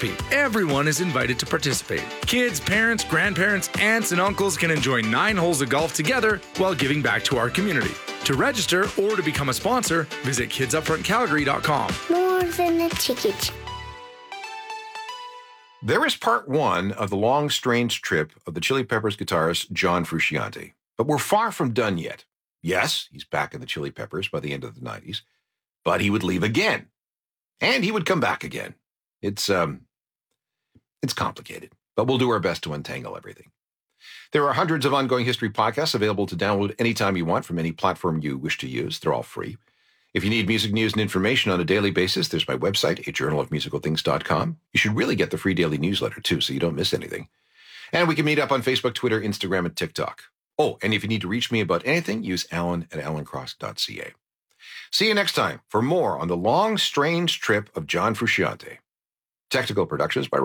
repeat, everyone is invited to participate. Kids, parents, grandparents, aunts, and uncles can enjoy 9 holes of golf together while giving back to our community. To register or to become a sponsor, visit kidsupfrontcalgary.com. More than a ticket. There is part 1 of the long, strange trip of the Chili Peppers guitarist John Frusciante. But we're far from done yet. Yes, he's back in the Chili Peppers by the end of the 90s, but he would leave again. And he would come back again. It's complicated, but we'll do our best to untangle everything. There are hundreds of ongoing history podcasts available to download anytime you want from any platform you wish to use. They're all free. If you need music news and information on a daily basis, there's my website, ajournalofmusicalthings.com. You should really get the free daily newsletter, too, so you don't miss anything. And we can meet up on Facebook, Twitter, Instagram, and TikTok. Oh, and if you need to reach me about anything, use alan@alancross.ca. See you next time for more on the long, strange trip of John Frusciante. Technical productions by